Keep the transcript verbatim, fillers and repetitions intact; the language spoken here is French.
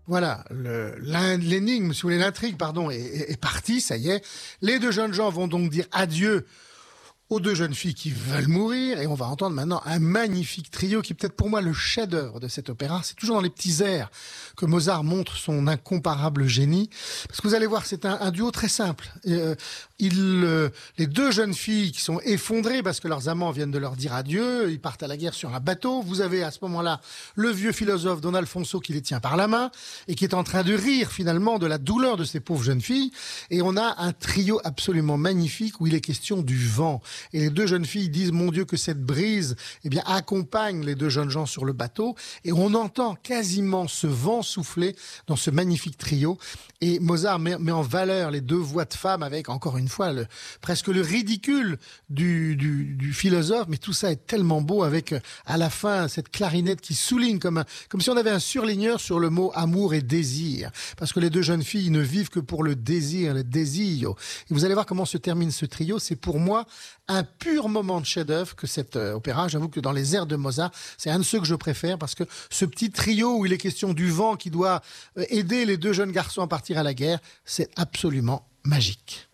Voilà, le, l'énigme, si vous voulez, l'intrigue, pardon, est, est, est partie, ça y est. Les deux jeunes gens vont donc dire adieu aux deux jeunes filles qui veulent mourir, et on va entendre maintenant un magnifique trio qui est peut-être pour moi le chef-d'œuvre de cet opéra. C'est toujours dans les petits airs que Mozart montre son incomparable génie, parce que vous allez voir, c'est un, un duo très simple. Euh, il, euh, les deux jeunes filles qui sont effondrées parce que leurs amants viennent de leur dire adieu, ils partent à la guerre sur un bateau. Vous avez à ce moment-là le vieux philosophe Don Alfonso qui les tient par la main et qui est en train de rire finalement de la douleur de ces pauvres jeunes filles. Et on a un trio absolument magnifique où il est question du vent. Et les deux jeunes filles disent, mon Dieu, que cette brise, eh bien, accompagne les deux jeunes gens sur le bateau. Et on entend quasiment ce vent souffler dans ce magnifique trio. Et Mozart met, met en valeur les deux voix de femmes avec, encore une fois, le, presque le ridicule du, du, du philosophe. Mais tout ça est tellement beau avec, à la fin, cette clarinette qui souligne comme, un, comme si on avait un surligneur sur le mot amour et désir. Parce que les deux jeunes filles ne vivent que pour le désir, le désir. Et vous allez voir comment se termine ce trio. C'est pour moi un pur moment de chef-d'œuvre que cet euh, opéra. J'avoue que dans les airs de Mozart, c'est un de ceux que je préfère parce que ce petit trio où il est question du vent qui doit euh, aider les deux jeunes garçons à partir à la guerre, c'est absolument magique.